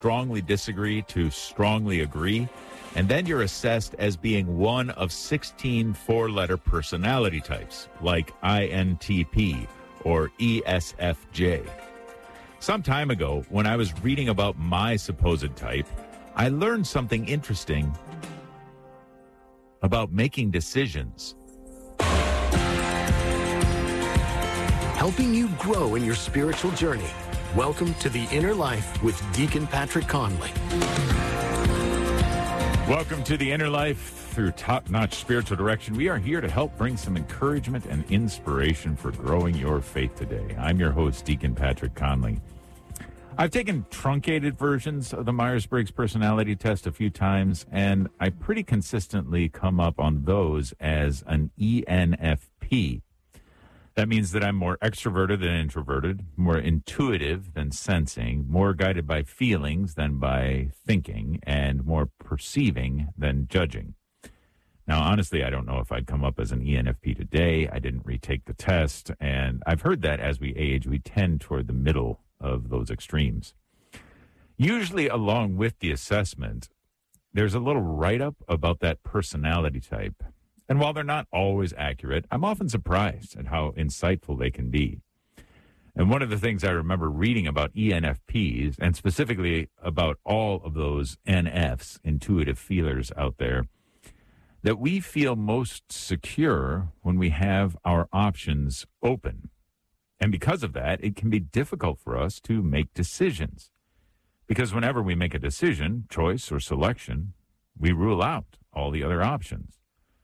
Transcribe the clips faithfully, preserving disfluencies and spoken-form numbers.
strongly disagree to strongly agree. And then you're assessed as being one of sixteen four-letter personality types, like I N T P or E S F J. Some time ago, when I was reading about my supposed type, I learned something interesting about making decisions. Helping you grow in your spiritual journey. Welcome to The Inner Life with Deacon Patrick Conley. Welcome to The Inner Life through top-notch spiritual direction. We are here to help bring some encouragement and inspiration for growing your faith today. I'm your host, Deacon Patrick Conley. I've taken truncated versions of the Myers-Briggs personality test a few times, and I pretty consistently come up on those as an E N F P. That means that I'm more extroverted than introverted, more intuitive than sensing, more guided by feelings than by thinking, and more perceiving than judging. Now, honestly, I don't know if I'd come up as an E N F P today. I didn't retake the test, and I've heard that as we age, we tend toward the middle of those extremes. Usually, along with the assessment, there's a little write-up about that personality type. And while they're not always accurate, I'm often surprised at how insightful they can be. And one of the things I remember reading about E N F Ps, and specifically about all of those N Fs, intuitive feelers out there, that we feel most secure when we have our options open. And because of that, it can be difficult for us to make decisions. Because whenever we make a decision, choice, or selection, we rule out all the other options.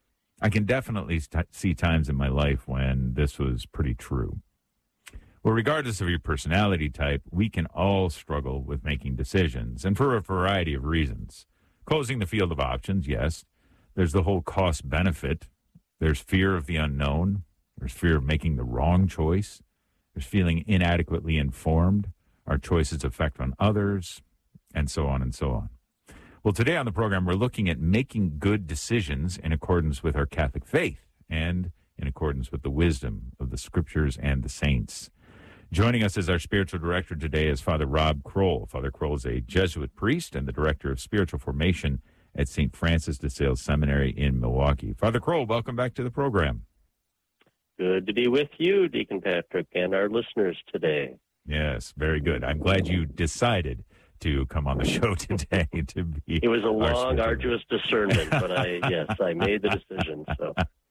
I can definitely st- see times in my life when this was pretty true. Well, regardless of your personality type, we can all struggle with making decisions, and for a variety of reasons. Closing the field of options, yes. There's the whole cost-benefit. There's fear of the unknown. There's fear of making the wrong choice. There's feeling inadequately informed. Our choices affect on others, and so on and so on. Well, today on the program, we're looking at making good decisions in accordance with our Catholic faith and in accordance with the wisdom of the Scriptures and the saints. Joining us as our spiritual director today is Father Rob Kroll. Father Kroll is a Jesuit priest and the director of spiritual formation at Saint Francis de Sales Seminary in Milwaukee. Father Kroll, welcome back to the program. Good to be with you, Deacon Patrick, and our listeners today. Yes, very good. I'm glad you decided to come on the show today to be. It was a long, arduous discernment, but I, yes, I made the decision. So,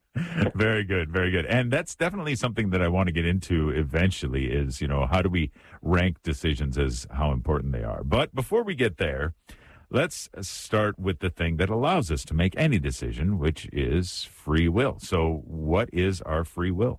very good, very good, and that's definitely something that I want to get into eventually. Is you know how do we rank decisions as how important they are? But before we get there, let's start with the thing that allows us to make any decision, which is free will. So, what is our free will?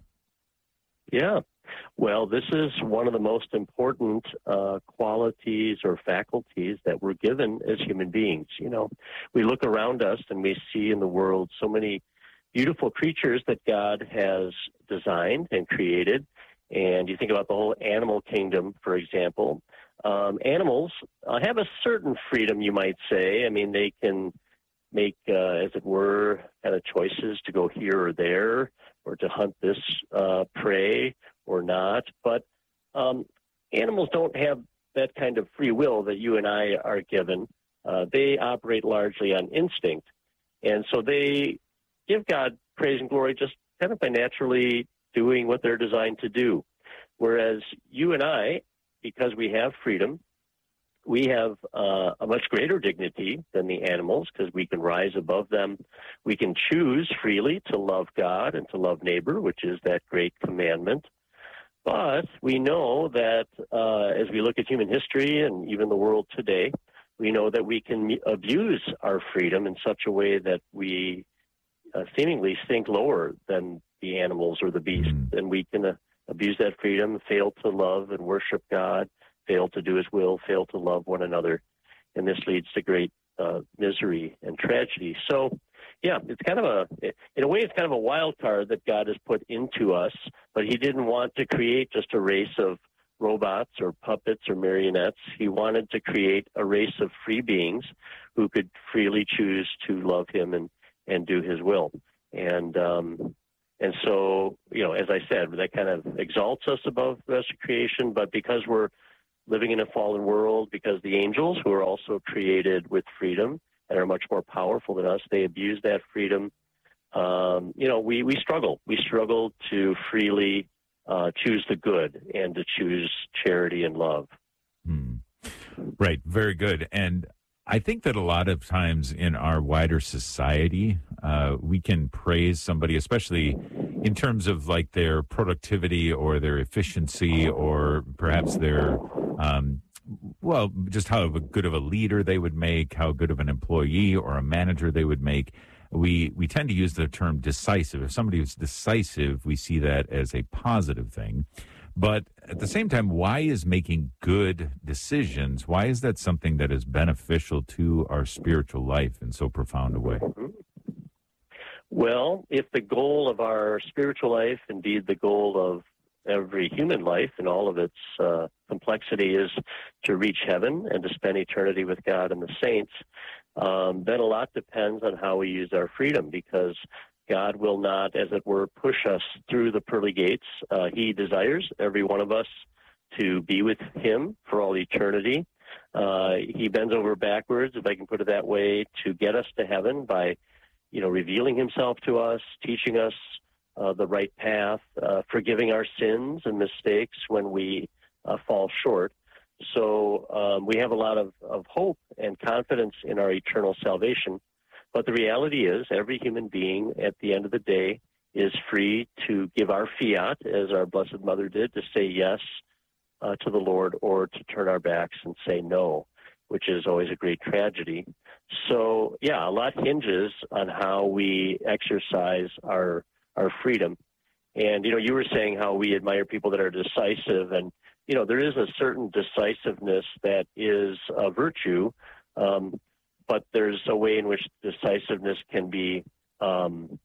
Yeah. Well, this is one of the most important uh, qualities or faculties that we're given as human beings. You know, we look around us and we see in the world so many beautiful creatures that God has designed and created. And you think about the whole animal kingdom, for example. Um, animals uh, have a certain freedom, you might say. I mean, they can make, uh, as it were, kind of choices to go here or there, or to hunt this uh, prey or not. But um, animals don't have that kind of free will that you and I are given. Uh, they operate largely on instinct. And so they give God praise and glory just kind of by naturally doing what they're designed to do. Whereas you and I, because we have freedom, we have uh, a much greater dignity than the animals because we can rise above them. We can choose freely to love God and to love neighbor, which is that great commandment. But we know that uh, as we look at human history and even the world today, we know that we can abuse our freedom in such a way that we uh, seemingly sink lower than the animals or the beasts, mm-hmm. and we can uh, abuse that freedom, fail to love and worship God, fail to do his will, fail to love one another, and this leads to great uh, misery and tragedy. So, yeah, it's kind of a, in a way, it's kind of a wild card that God has put into us, but he didn't want to create just a race of robots or puppets or marionettes. He wanted to create a race of free beings who could freely choose to love him and, and do his will. And, um, and so, you know, as I said, that kind of exalts us above the rest of creation, but because we're living in a fallen world because the angels, who are also created with freedom and are much more powerful than us, they abuse that freedom. Um, you know, we, we struggle. We struggle to freely uh, choose the good and to choose charity and love. Hmm. Right. Very good. And I think that a lot of times in our wider society, uh, we can praise somebody, especially in terms of like their productivity or their efficiency or perhaps their, um, well, just how good of a leader they would make, how good of an employee or a manager they would make. We we tend to use the term decisive. If somebody is decisive, we see that as a positive thing. But at the same time, why is making good decisions, why is that something that is beneficial to our spiritual life in so profound a way? Well, if the goal of our spiritual life, indeed the goal of every human life and all of its uh, complexity, is to reach heaven and to spend eternity with God and the saints, um, then a lot depends on how we use our freedom, because God will not, as it were, push us through the pearly gates. Uh, he desires every one of us to be with him for all eternity. Uh, he bends over backwards, if I can put it that way, to get us to heaven by, you know, revealing himself to us, teaching us uh, the right path, uh, forgiving our sins and mistakes when we uh, fall short. So um, we have a lot of, of hope and confidence in our eternal salvation. But the reality is every human being at the end of the day is free to give our fiat, as our Blessed Mother did, to say yes uh, to the Lord, or to turn our backs and say no, which is always a great tragedy. So, yeah, a lot hinges on how we exercise our our freedom. And, you know, you were saying how we admire people that are decisive. And, you know, there is a certain decisiveness that is a virtue, um, but there's a way in which decisiveness can be, um,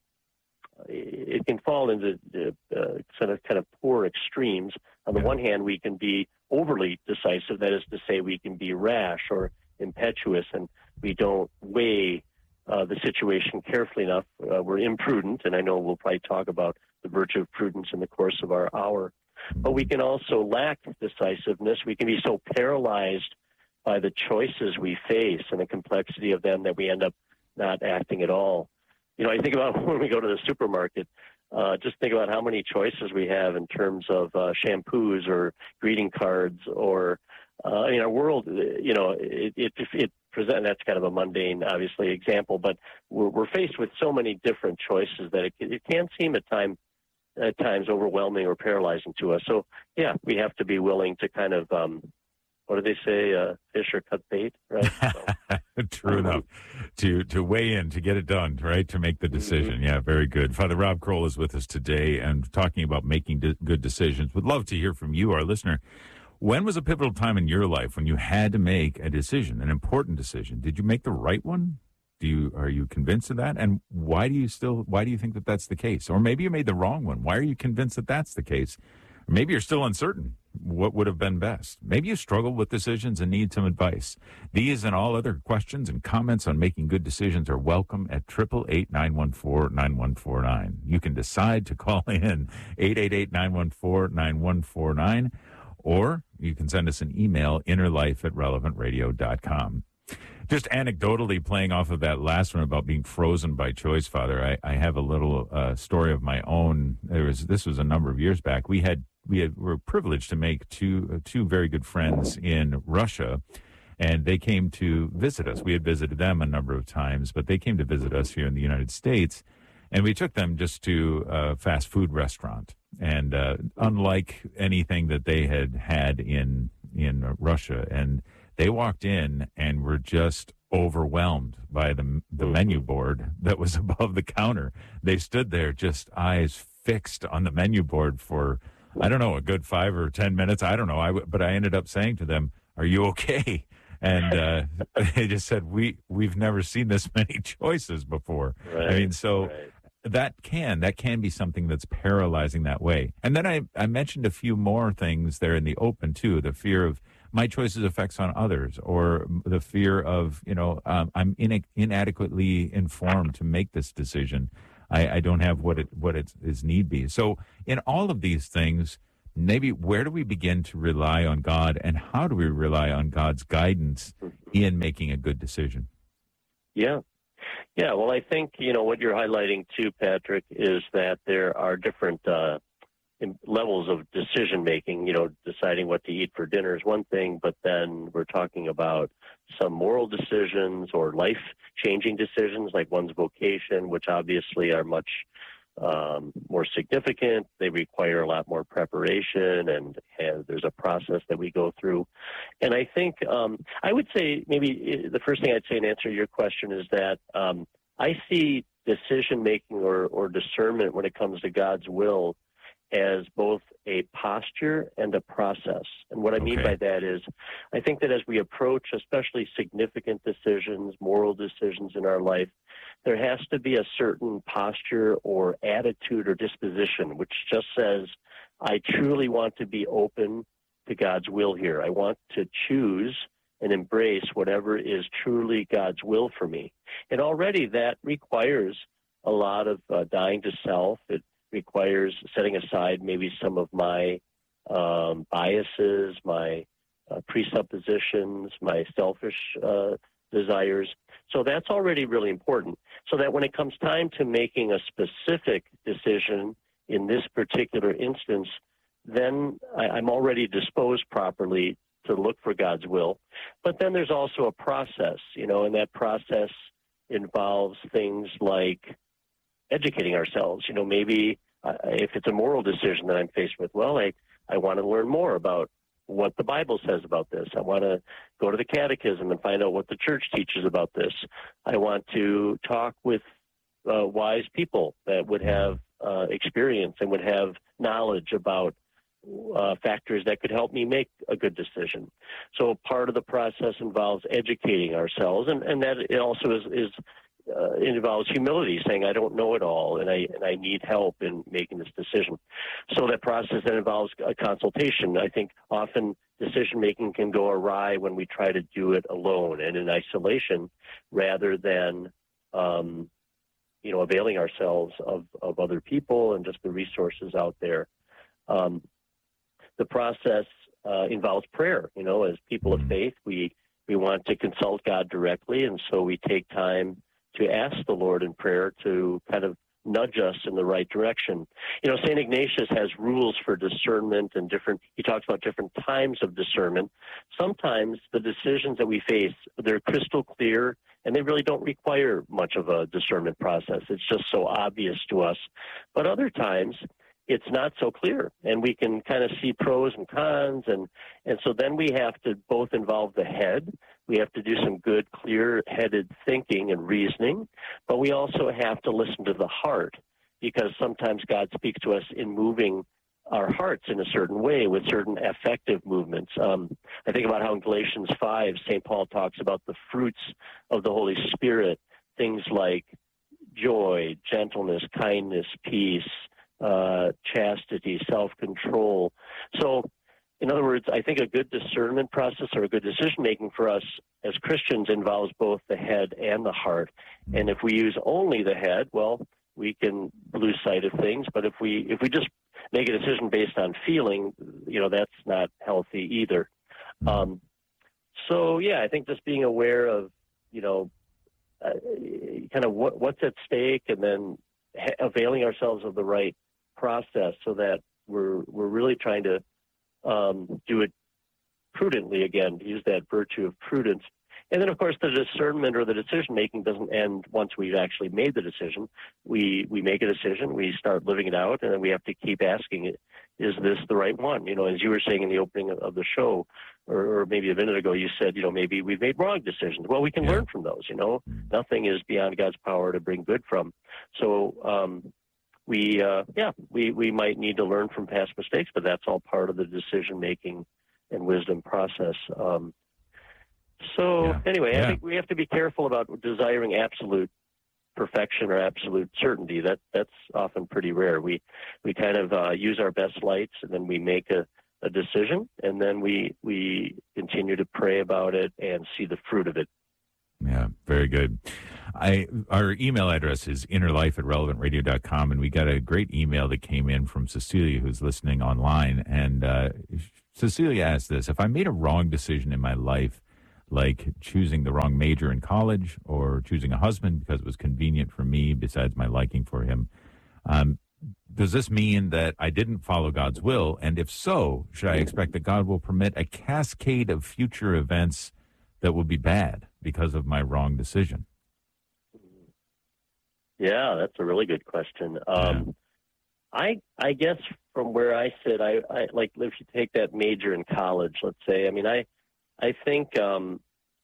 it can fall into uh, sort of kind of poor extremes. On the one hand, we can be overly decisive, that is to say, we can be rash or impetuous, and we don't weigh uh, the situation carefully enough. Uh, we're imprudent, and I know we'll probably talk about the virtue of prudence in the course of our hour. But we can also lack decisiveness. We can be so paralyzed by the choices we face and the complexity of them that we end up not acting at all. You know, I think about when we go to the supermarket, uh, just think about how many choices we have in terms of uh, shampoos or greeting cards, or uh, in our world, you know, it, it, it present, that's kind of a mundane, obviously, example, but we're, we're faced with so many different choices that it, it can seem at time, at times overwhelming or paralyzing to us. So, yeah, we have to be willing to kind of, um, what do they say, uh, fish or cut bait, right? So. True enough. To to weigh in, to get it done, right? To make the decision. Mm-hmm. Yeah, very good. Father Rob Kroll is with us today and talking about making de- good decisions. Would love to hear from you, our listener. When was a pivotal time in your life when you had to make a decision, an important decision? Did you make the right one? Do you are you convinced of that? And why do you still why do you think that that's the case? Or maybe you made the wrong one. Why are you convinced that that's the case? Or maybe you're still uncertain. What would have been best? Maybe you struggle with decisions and need some advice. These and all other questions and comments on making good decisions are welcome at eight eight eight, nine one four, nine one four nine. You can decide to call in eight eight eight, nine one four, nine one four nine, or you can send us an email, innerlife at relevant radio dot com. Just anecdotally, playing off of that last one about being frozen by choice, Father, I, I have a little uh, story of my own. There was this was a number of years back. We had we had, were privileged to make two uh, two very good friends in Russia, and they came to visit us. We had visited them a number of times, but they came to visit us here in the United States, and we took them just to a fast food restaurant. And uh, unlike anything that they had had in in uh, Russia, and they walked in and were just overwhelmed by the the menu board that was above the counter. They stood there just eyes fixed on the menu board for, I don't know, a good five or ten minutes. I don't know. I w- but I ended up saying to them, "Are you okay?" And uh, they just said, "We we've never seen this many choices before." Right, I mean, so. Right. That can, that can be something that's paralyzing that way. And then I, I mentioned a few more things there in the open, too. The fear of my choices' effects on others, or the fear of, you know, um, I'm in, inadequately informed to make this decision. I, I don't have what it what it is need be. So in all of these things, maybe where do we begin to rely on God, and how do we rely on God's guidance in making a good decision? Yeah. Yeah, well, I think, you know, what you're highlighting too, Patrick, is that there are different uh, levels of decision-making. You know, deciding what to eat for dinner is one thing, but then we're talking about some moral decisions or life-changing decisions, like one's vocation, which obviously are much um, more significant. They require a lot more preparation, and, and there's a process that we go through. And I think um, I would say maybe the first thing I'd say in answer to your question is that um, I see decision-making or, or discernment when it comes to God's will as both a posture and a process. And what I mean Okay. by that is I think that as we approach especially significant decisions, moral decisions in our life, there has to be a certain posture or attitude or disposition which just says, I truly want to be open to God's will here. I want to choose and embrace whatever is truly God's will for me. And already that requires a lot of uh, dying to self. It requires setting aside maybe some of my um, biases, my uh, presuppositions, my selfish uh, desires. So that's already really important. So that when it comes time to making a specific decision in this particular instance, then I, I'm already disposed properly to look for God's will. But then there's also a process, you know, and that process involves things like educating ourselves. You know, maybe uh, if it's a moral decision that I'm faced with, well, I, I want to learn more about what the Bible says about this. I want to go to the catechism and find out what the church teaches about this. I want to talk with uh, wise people that would have uh, experience and would have knowledge about uh, factors that could help me make a good decision. So part of the process involves educating ourselves, and, and that it also is, is Uh, it involves humility, saying I don't know it all, and I and I need help in making this decision. So that process then involves a consultation. I think often decision making can go awry when we try to do it alone and in isolation, rather than um, you know availing ourselves of of other people and just the resources out there. Um, the process uh, involves prayer. You know, as people of faith, we we want to consult God directly, and so we take time to ask the Lord in prayer to kind of nudge us in the right direction. You know, Saint Ignatius has rules for discernment and different, he talks about different times of discernment. Sometimes the decisions that we face, they're crystal clear and they really don't require much of a discernment process. It's just so obvious to us. But other times, it's not so clear, and we can kind of see pros and cons, and, and so then we have to both involve the head, we have to do some good, clear-headed thinking and reasoning, but we also have to listen to the heart, because sometimes God speaks to us in moving our hearts in a certain way with certain affective movements. Um, I think about how in Galatians five, Saint Paul talks about the fruits of the Holy Spirit, things like joy, gentleness, kindness, peace, Uh, chastity, self-control. So, in other words, I think a good discernment process or a good decision-making for us as Christians involves both the head and the heart. And if we use only the head, well, we can lose sight of things. But if we if we just make a decision based on feeling, you know, that's not healthy either. Um, so, yeah, I think just being aware of, you know, uh, kind of what, what's at stake, and then ha- availing ourselves of the right process so that we're we're really trying to um, do it prudently, again, to use that virtue of prudence. And then, of course, the discernment or the decision-making doesn't end once we've actually made the decision. We we make a decision, we start living it out, and then we have to keep asking, is this the right one? You know, as you were saying in the opening of, of the show, or, or maybe a minute ago, you said, you know, maybe we've made wrong decisions. Well, we can Yeah. learn from those, you know. Nothing is beyond God's power to bring good from. So, um, We, uh, yeah, we, we might need to learn from past mistakes, but that's all part of the decision-making and wisdom process. Um, so Yeah. anyway, Yeah. I think we have to be careful about desiring absolute perfection or absolute certainty. That that's often pretty rare. We we kind of uh, use our best lights, and then we make a, a decision, and then we we continue to pray about it and see the fruit of it. Yeah, very good. I our email address is innerlife at relevant radio dot com, and we got a great email that came in from Cecilia, who's listening online. And uh, Cecilia asked this: if I made a wrong decision in my life, like choosing the wrong major in college or choosing a husband because it was convenient for me besides my liking for him, um, does this mean that I didn't follow God's will? And if so, should I expect that God will permit a cascade of future events that will be bad because of my wrong decision? Yeah, that's a really good question. Um, yeah. I I guess from where I sit, I, I like if you take that major in college, let's say. I mean, I I think um,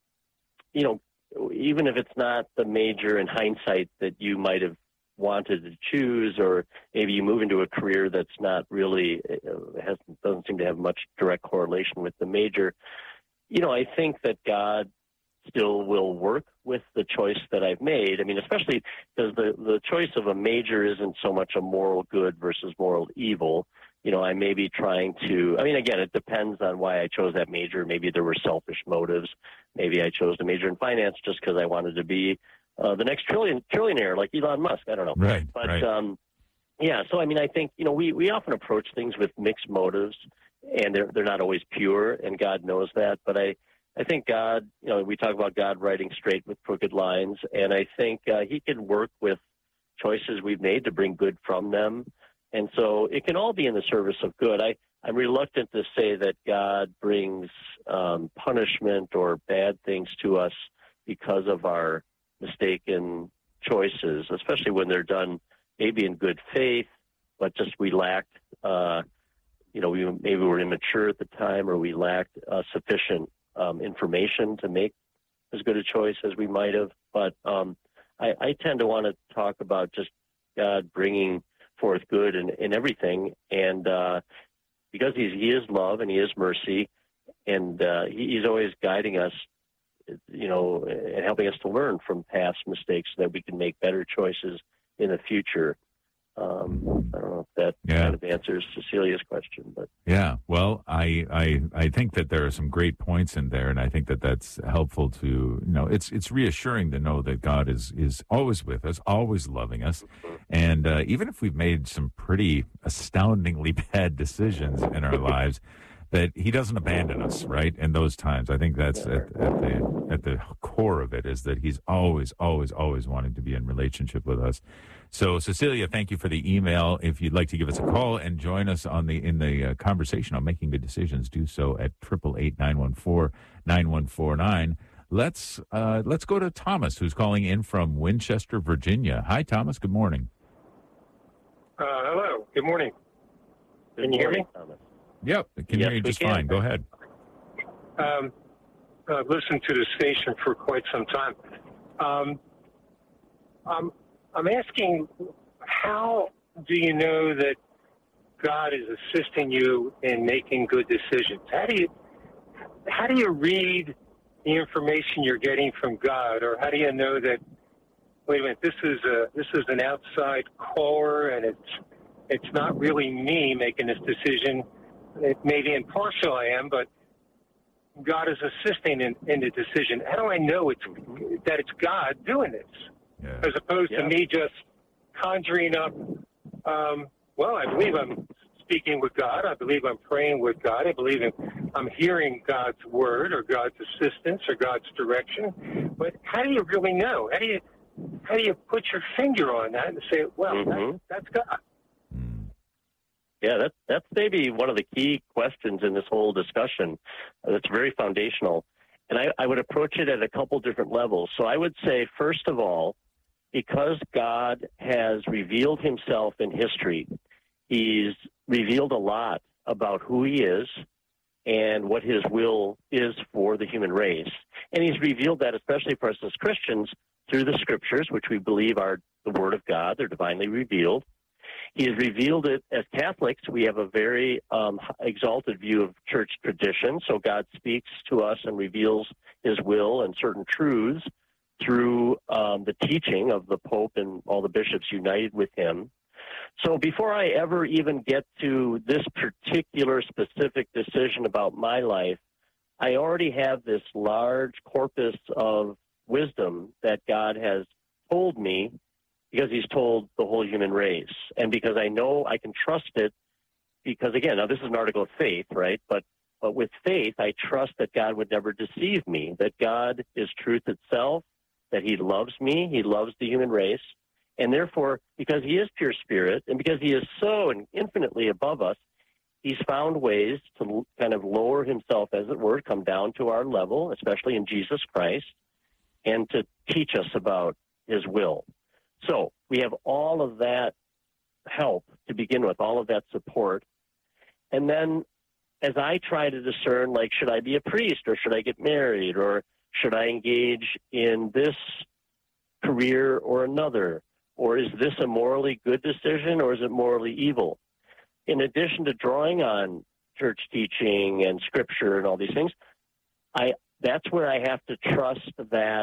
you know, even if it's not the major in hindsight that you might have wanted to choose, or maybe you move into a career that's not really has doesn't seem to have much direct correlation with the major. You know, I think that God still will work with the choice that I've made. I mean, especially because the, the choice of a major isn't so much a moral good versus moral evil. You know, I may be trying to, I mean, again, it depends on why I chose that major. Maybe there were selfish motives. Maybe I chose to major in finance just because I wanted to be uh, the next trillion trillionaire like Elon Musk. I don't know. Right. But, right. Um, yeah, so, I mean, I think, you know, we, we often approach things with mixed motives, and they're, they're not always pure, and God knows that. But I, I think God, you know, we talk about God writing straight with crooked lines, and I think uh, he can work with choices we've made to bring good from them. And so it can all be in the service of good. I, I'm reluctant to say that God brings um, punishment or bad things to us because of our mistaken choices, especially when they're done maybe in good faith, but just we lacked, uh, you know, we maybe we were immature at the time, or we lacked uh, sufficient um, information to make as good a choice as we might have. But um, I, I tend to want to talk about just God bringing forth good in, in everything, and uh, because he's, he is love and he is mercy, and uh, he, he's always guiding us, you know, and helping us to learn from past mistakes so that we can make better choices in the future. Um, I don't know if that yeah. kind of answers Cecilia's question, but yeah. Well, I, I I think that there are some great points in there, and I think that that's helpful to, you know, it's it's reassuring to know that God is is always with us, always loving us, mm-hmm. and uh, even if we've made some pretty astoundingly bad decisions in our lives, that he doesn't abandon us, right? In those times, I think that's at, at the at the core of it, is that he's always, always, always wanting to be in relationship with us. So, Cecilia, thank you for the email. If you'd like to give us a call and join us on the in the uh, conversation on making good decisions, do so at triple eight nine one four nine one four nine. Let's uh, let's go to Thomas, who's calling in from Winchester, Virginia. Hi, Thomas. Good morning. Uh, hello. Good morning. Good Can you morning, hear me? Thomas. Yep, I can Yes, hear you just can. fine. Go ahead. Um, I've listened to the station for quite some time. Um, I'm, I'm asking, how do you know that God is assisting you in making good decisions? How do you how do you read the information you're getting from God, or how do you know that, wait a minute, this is a this is an outside caller, and it's it's not really me making this decision. It may be impartial I am, but God is assisting in, in the decision. How do I know it's that it's God doing this, Yeah. as opposed Yeah. to me just conjuring up, um, well, I believe I'm speaking with God. I believe I'm praying with God. I believe in, I'm hearing God's word or God's assistance or God's direction. But how do you really know? How do you how do you put your finger on that and say, well, Mm-hmm. that's, that's God? Yeah, that's that's maybe one of the key questions in this whole discussion. Uh, that's very foundational. And I, I would approach it at a couple different levels. So I would say, first of all, because God has revealed himself in history, he's revealed a lot about who he is and what his will is for the human race. And he's revealed that, especially for us as Christians, through the scriptures, which we believe are the word of God. They're divinely revealed. He has revealed it as Catholics. We have a very um, exalted view of church tradition. So God speaks to us and reveals his will and certain truths through um, the teaching of the Pope and all the bishops united with him. So before I ever even get to this particular specific decision about my life, I already have this large corpus of wisdom that God has told me because he's told the whole human race. And because I know I can trust it, because, again, now this is an article of faith, right? But, but with faith, I trust that God would never deceive me, that God is truth itself, that he loves me, he loves the human race. And therefore, because he is pure spirit, and because he is so infinitely above us, he's found ways to kind of lower himself, as it were, come down to our level, especially in Jesus Christ, and to teach us about his will. So we have all of that help to begin with, all of that support. And then as I try to discern, like, should I be a priest or should I get married or should I engage in this career or another? Or is this a morally good decision or is it morally evil? In addition to drawing on church teaching and scripture and all these things, I that's where I have to trust that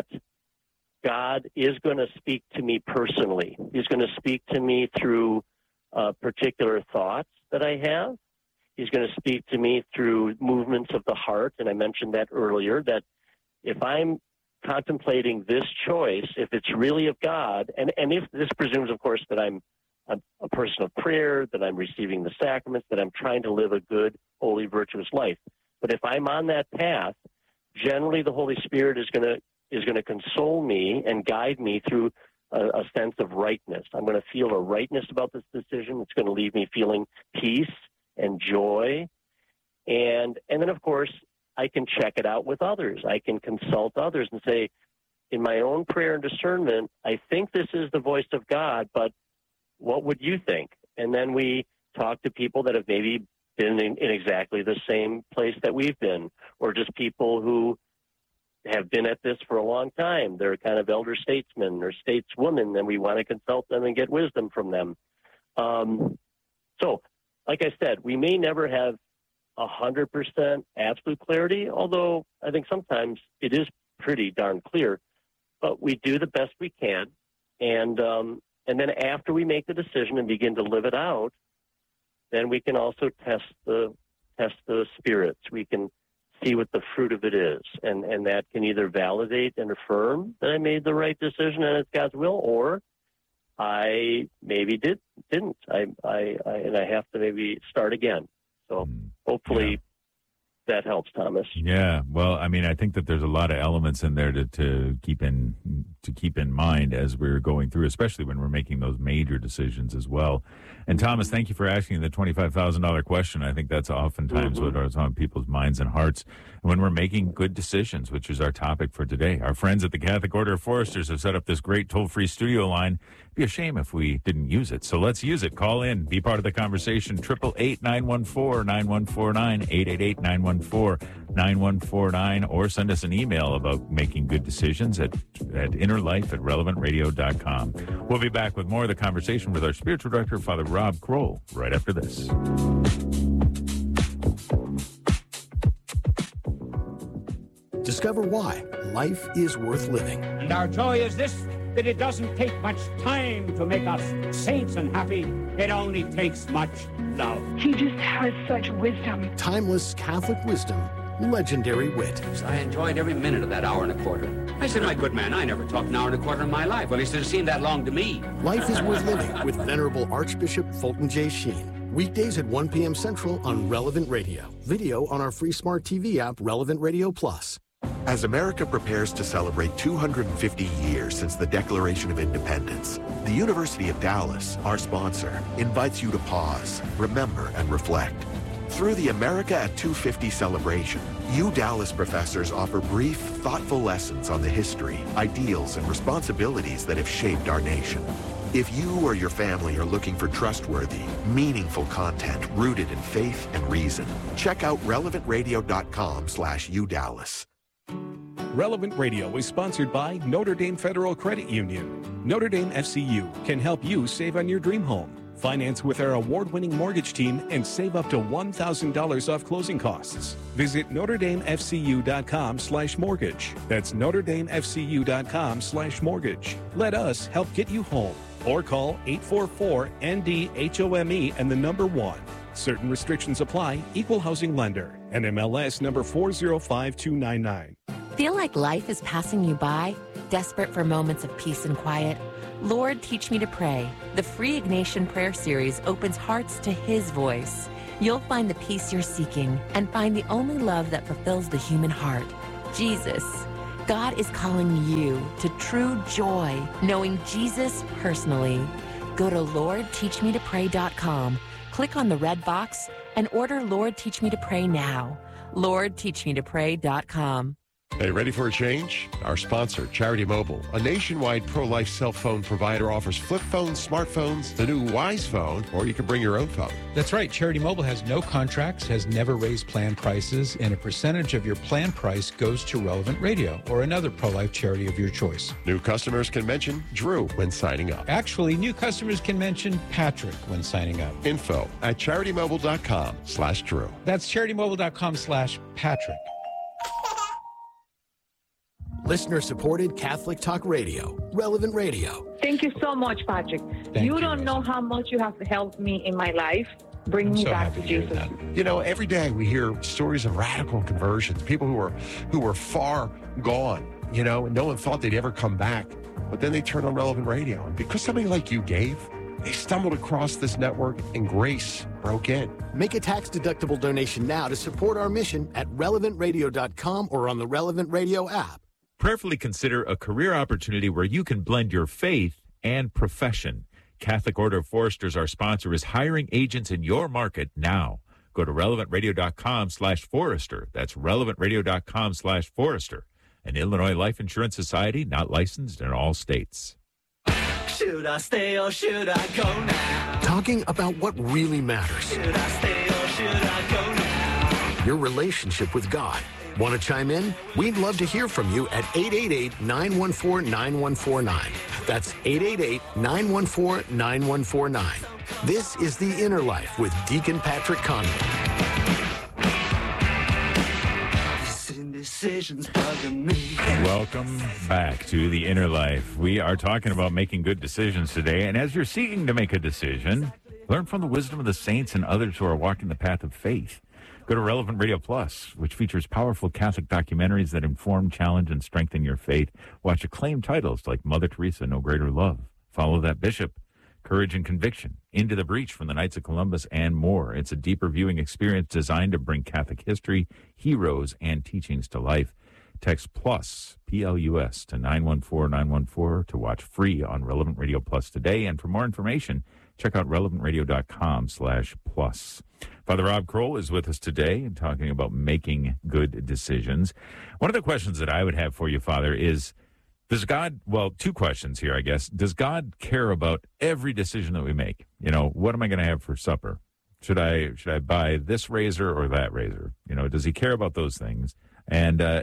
God is going to speak to me personally. He's going to speak to me through uh, particular thoughts that I have. He's going to speak to me through movements of the heart, and I mentioned that earlier, that if I'm contemplating this choice, if it's really of God, and, and if this presumes, of course, that I'm a, a person of prayer, that I'm receiving the sacraments, that I'm trying to live a good, holy, virtuous life. But if I'm on that path, generally the Holy Spirit is going to is going to console me and guide me through a, a sense of rightness. I'm going to feel a rightness about this decision. It's going to leave me feeling peace and joy. And and then, of course, I can check it out with others. I can consult others and say, in my own prayer and discernment, I think this is the voice of God, but what would you think? And then we talk to people that have maybe been in, in exactly the same place that we've been, or just people who have been at this for a long time. They're kind of elder statesmen or stateswomen, and we want to consult them and get wisdom from them. Um, so, like I said, we may never have one hundred percent absolute clarity, although I think sometimes it is pretty darn clear, but we do the best we can. And um, and then after we make the decision and begin to live it out, then we can also test the test the spirits. We can see what the fruit of it is, and and that can either validate and affirm that I made the right decision and it's God's will, or I maybe did didn't. I I, I and I have to maybe start again. So hopefully yeah. that helps, Thomas. Yeah. Well, I mean, I think that there's a lot of elements in there to, to keep in to keep in mind as we're going through, especially when we're making those major decisions as well. And Thomas, thank you for asking the twenty-five thousand dollars question. I think that's oftentimes mm-hmm. what is on people's minds and hearts when we're making good decisions, which is our topic for today. Our friends at the Catholic Order of Foresters have set up this great toll-free studio line. It'd be a shame if we didn't use it. So let's use it. Call in. Be part of the conversation. eight eight eight, nine one four, nine one four nine, eight eight eight, nine one four, nine one four nine, or send us an email about making good decisions at, at innerlife at relevant radio dot com. We'll be back with more of the conversation with our spiritual director, Father Rob Kroll, right after this. Discover why life is worth living. And our joy is this, that it doesn't take much time to make us saints and happy. It only takes much love. He just has such wisdom. Timeless Catholic wisdom, legendary wit. I enjoyed every minute of that hour and a quarter. I said, my good man, I never talked an hour and a quarter in my life. Well, he said, it seemed that long to me. Life is worth living with Venerable Archbishop Fulton J. Sheen. Weekdays at one p.m. Central on Relevant Radio. Video on our free smart T V app, Relevant Radio Plus. As America prepares to celebrate two hundred fifty years since the Declaration of Independence, the University of Dallas, our sponsor, invites you to pause, remember, and reflect. Through the America at two fifty celebration, U Dallas professors offer brief, thoughtful lessons on the history, ideals, and responsibilities that have shaped our nation. If you or your family are looking for trustworthy, meaningful content rooted in faith and reason, check out relevant radio dot com slash U Dallas. Relevant Radio is sponsored by Notre Dame Federal Credit Union. Notre Dame F C U can help you save on your dream home. Finance with our award-winning mortgage team and save up to one thousand dollars off closing costs. Visit notre dame f c u dot com slash mortgage. That's notre dame f c u dot com slash mortgage. Let us help get you home. Or call eight four four N D H O M E and the number one. Certain restrictions apply. Equal housing lender. N M L S number four zero five two nine nine. Feel like life is passing you by? Desperate for moments of peace and quiet? Lord, Teach Me to Pray. The free Ignatian Prayer Series opens hearts to His voice. You'll find the peace you're seeking and find the only love that fulfills the human heart, Jesus. God is calling you to true joy, knowing Jesus personally. Go to Lord Teach Me to Pray dot com, click on the red box, and order Lord Teach Me to Pray now. Lord Teach Me to Pray dot com. Hey, ready for a change? Our sponsor, Charity Mobile, a nationwide pro-life cell phone provider, offers flip phones, smartphones, the new Wise Phone, or you can bring your own phone. That's right. Charity Mobile has no contracts, has never raised plan prices, and a percentage of your plan price goes to Relevant Radio or another pro-life charity of your choice. New customers can mention Drew when signing up. Actually, new customers can mention Patrick when signing up. Info at CharityMobile.com slash Drew. That's CharityMobile.com slash Patrick. Listener-supported Catholic Talk Radio, Relevant Radio. Thank you so much, Patrick. Thank you you, don't know how much you have helped me in my life. Bring me so back happy to to hear Jesus. that. You know, every day we hear stories of radical conversions, people who are who were far gone, you know, and no one thought they'd ever come back. But then they turned on Relevant Radio. And because somebody like you gave, they stumbled across this network and grace broke in. Make a tax-deductible donation now to support our mission at relevant radio dot com or on the Relevant Radio app. Prayerfully consider a career opportunity where you can blend your faith and profession. Catholic Order of Foresters, our sponsor, is hiring agents in your market now. Go to relevant radio dot com slash forester. That's relevant radio dot com slash forester. An Illinois Life Insurance Society, not licensed in all states. Should I stay or should I go now? Talking about what really matters. Should I stay or should I go now? Your relationship with God. Want to chime in? We'd love to hear from you at eight eight eight, nine one four, nine one four nine. That's eight eight eight, nine one four, nine one four nine. This is The Inner Life with Deacon Patrick Conley. Decisions bugging me. Welcome back to The Inner Life. We are talking about making good decisions today. And as you're seeking to make a decision, learn from the wisdom of the saints and others who are walking the path of faith. Go to Relevant Radio Plus, which features powerful Catholic documentaries that inform, challenge, and strengthen your faith. Watch acclaimed titles like Mother Teresa, No Greater Love, Follow That Bishop, Courage and Conviction, Into the Breach from the Knights of Columbus, and more. It's a deeper viewing experience designed to bring Catholic history, heroes, and teachings to life. Text PLUS, P L U S, to nine one four nine one four to watch free on Relevant Radio Plus today. And for more information, check out relevant radio dot com slash plus. Father Rob Kroll is with us today and talking about making good decisions. One of the questions that I would have for you, Father, is does God, well, two questions here, I guess. Does God care about every decision that we make? You know, what am I going to have for supper? Should I should I buy this razor or that razor? You know, does he care about those things? And uh,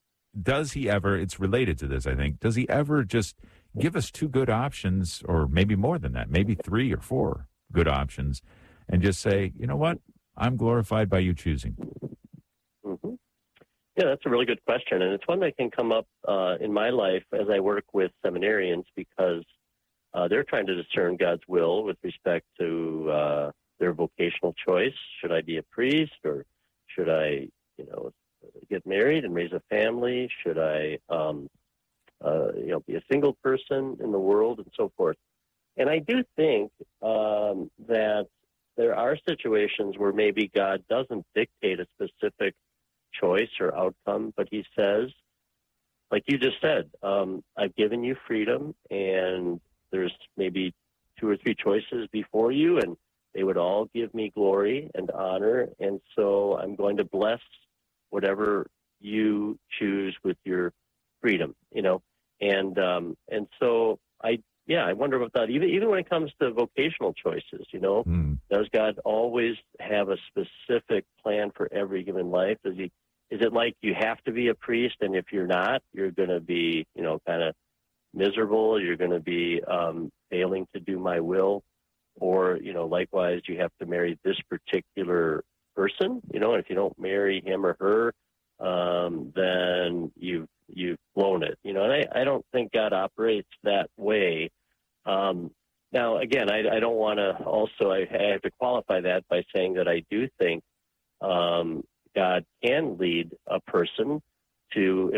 does he ever, it's related to this, I think, does he ever just give us two good options, or maybe more than that, maybe three or four good options, and just say, you know what, I'm glorified by you choosing? Mm-hmm. Yeah, that's a really good question, and it's one that can come up uh, in my life as I work with seminarians, because uh, they're trying to discern God's will with respect to uh, their vocational choice. Should I be a priest, or should I, you know, get married and raise a family? Should I, um, uh, you know, be a single person in the world, and so forth? And I do think um, that there are situations where maybe God doesn't dictate a specific choice or outcome, but he says, like you just said, um, I've given you freedom, and there's maybe two or three choices before you, and they would all give me glory and honor, and so I'm going to bless whatever you choose with your freedom, you know. And um, and so I yeah, I wonder about that. Even even when it comes to vocational choices, you know, mm. does God always have a specific plan for every given life? Does he? Is it like you have to be a priest, and if you're not, you're going to be, you know, kind of miserable? You're going to be um, failing to do my will, or you know, likewise, you have to marry this particular person, you know, and if you don't marry him or her, um, then you've you've blown it, you know. And I, I don't think God operates that way. Um, now, again, I, I don't want to also, I, I have to qualify that by saying that I do think um, God can lead a person to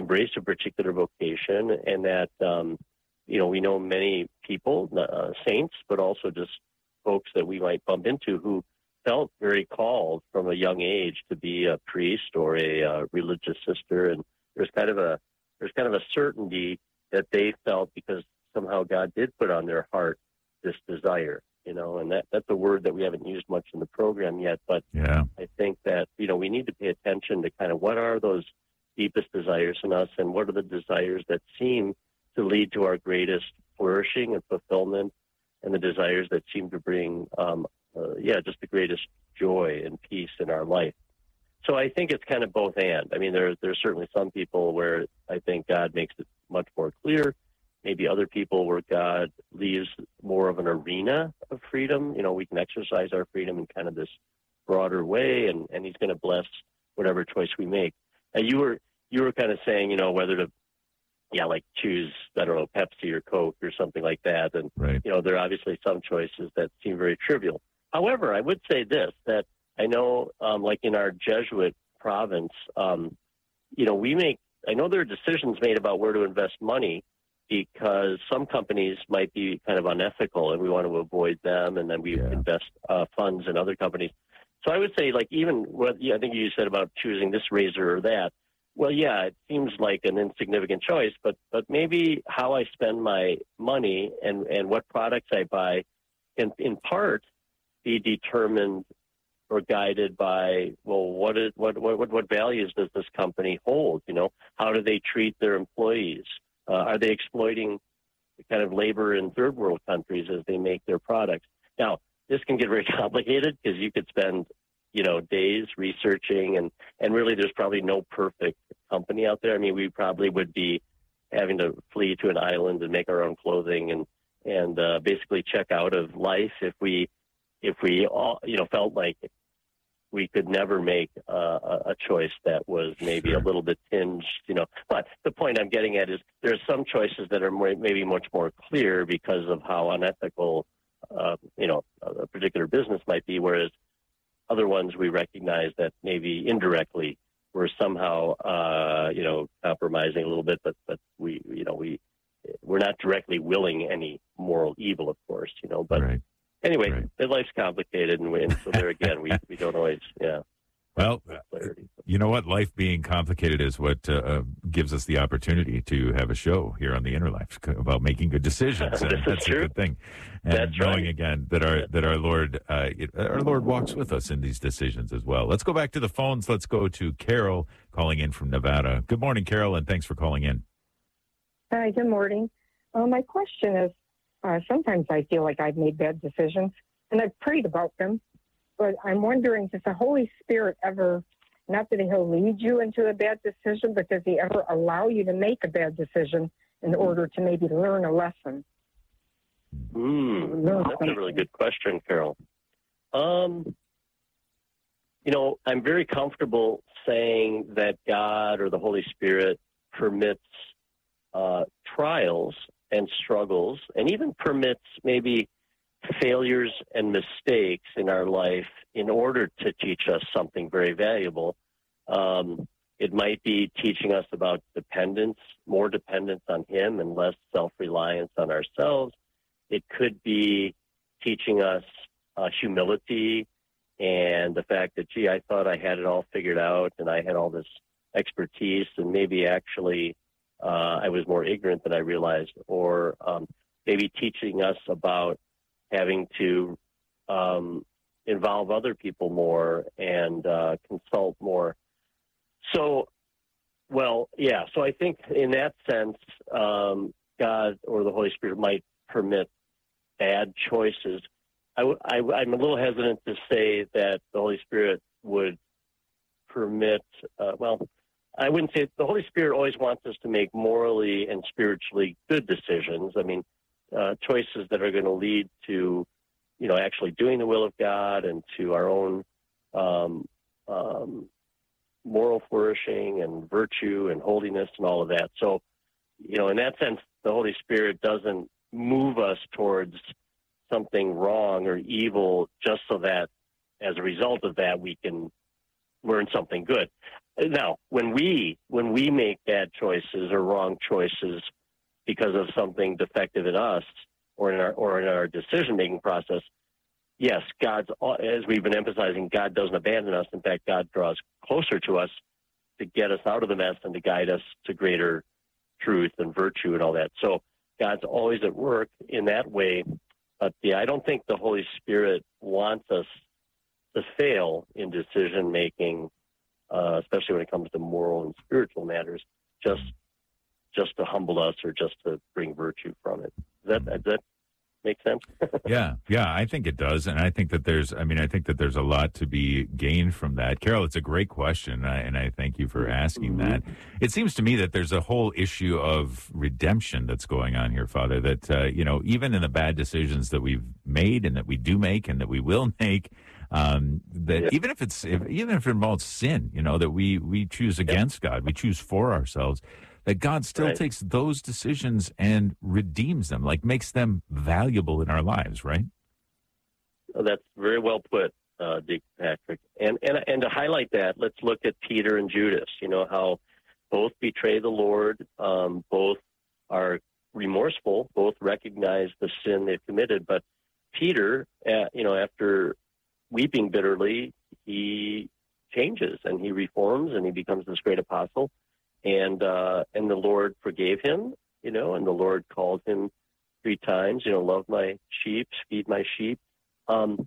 embrace a particular vocation, and that, um, you know, we know many people, uh, saints, but also just folks that we might bump into who felt very called from a young age to be a priest or a uh, religious sister. And there's kind of a, there's kind of a certainty that they felt because somehow God did put on their heart this desire, you know, and that, that's a word that we haven't used much in the program yet, but yeah. I think that, you know, we need to pay attention to kind of what are those deepest desires in us and what are the desires that seem to lead to our greatest flourishing and fulfillment, and the desires that seem to bring, um, uh, yeah, just the greatest joy and peace in our life. So I think it's kind of both and. I mean, there, there's certainly some people where I think God makes it much more clear. Maybe other people where God leaves more of an arena of freedom. You know, we can exercise our freedom in kind of this broader way, and, and he's going to bless whatever choice we make. And you were you were kind of saying, you know, whether to, yeah, like choose, I don't know, Pepsi or Coke or something like that. And, right. you know, there are obviously some choices that seem very trivial. However, I would say this, that I know, um, like in our Jesuit province, um, you know, we make, I know there are decisions made about where to invest money because some companies might be kind of unethical and we want to avoid them, and then we yeah. invest uh, funds in other companies. So I would say, like, even what yeah, I think you said about choosing this razor or that, well, yeah, it seems like an insignificant choice, but but maybe how I spend my money and, and what products I buy can, in part, be determined or guided by, well, what is what what what values does this company hold? You know, how do they treat their employees? Uh, are they exploiting the kind of labor in third world countries as they make their products? Now, this can get very complicated because you could spend, you know, days researching, and, and really there's probably no perfect company out there. I mean, we probably would be having to flee to an island and make our own clothing and, and uh, basically check out of life if we, if we all, you know, felt like we could never make uh, a choice that was maybe sure. a little bit tinged, you know. But the point I'm getting at is there are some choices that are more, maybe much more clear because of how unethical, uh, you know, a particular business might be, whereas other ones we recognize that maybe indirectly we're somehow, uh, you know, compromising a little bit, but but we, you know, we we're not directly willing any moral evil, of course, you know. But right. anyway, right. life's complicated, and, we, and so there again, we we don't always, yeah. Well, you know what? Life being complicated is what uh, gives us the opportunity to have a show here on the Inner Life about making good decisions. And that's true. a good thing. And that's knowing right. again that our that our Lord uh, it, our Lord walks with us in these decisions as well. Let's go back to the phones. Let's go to Carol calling in from Nevada. Good morning, Carol, and thanks for calling in. Hi, good morning. Uh, my question is, uh, sometimes I feel like I've made bad decisions, and I've prayed about them. But I'm wondering, does the Holy Spirit ever, not that he'll lead you into a bad decision, but does he ever allow you to make a bad decision in order to maybe learn a lesson? Mm, that's a really good question, Carol. Um, you know, I'm very comfortable saying that God or the Holy Spirit permits uh, trials and struggles, and even permits maybe failures and mistakes in our life in order to teach us something very valuable. Um, it might be teaching us about dependence, more dependence on him and less self-reliance on ourselves. It could be teaching us uh, humility and the fact that, gee, I thought I had it all figured out and I had all this expertise, and maybe actually uh, I was more ignorant than I realized. Or um, maybe teaching us about having to um, involve other people more and uh, consult more. So, well, yeah, so I think in that sense, um, God or the Holy Spirit might permit bad choices. I, I, I'm a little hesitant to say that the Holy Spirit would permit, uh, well, I wouldn't say the Holy Spirit always wants us to make morally and spiritually good decisions. I mean, Uh, choices that are going to lead to, you know, actually doing the will of God and to our own um, um, moral flourishing and virtue and holiness and all of that. So, you know, in that sense, the Holy Spirit doesn't move us towards something wrong or evil just so that as a result of that we can learn something good. Now, when we when we make bad choices or wrong choices because of something defective in us or in our or in our decision making process, yes, God's, as we've been emphasizing, God doesn't abandon us. In fact, God draws closer to us to get us out of the mess and to guide us to greater truth and virtue and all that. So God's always at work in that way. But yeah, I don't think the Holy Spirit wants us to fail in decision making. Uh, especially when it comes to moral and spiritual matters, just just to humble us or just to bring virtue from it. Does that, does that make sense? yeah, yeah, I think it does. And I think that there's, I mean, I think that there's a lot to be gained from that. Carol, it's a great question, I, and I thank you for asking mm-hmm. that. It seems to me that there's a whole issue of redemption that's going on here, Father, that, uh, you know, even in the bad decisions that we've made and that we do make and that we will make, Um, that yeah. even if it's if, even if it involves sin, you know, that we we choose against yeah. God, we choose for ourselves, that God still right. takes those decisions and redeems them, like makes them valuable in our lives, right? Oh, that's very well put, uh, Dick Patrick. And and and to highlight that, let's look at Peter and Judas. You know how both betray the Lord, um, both are remorseful, both recognize the sin they've committed. But Peter, uh, you know, after weeping bitterly, he changes and he reforms and he becomes this great apostle. And uh, and the Lord forgave him, you know, and the Lord called him three times, you know, love my sheep, feed my sheep. Um,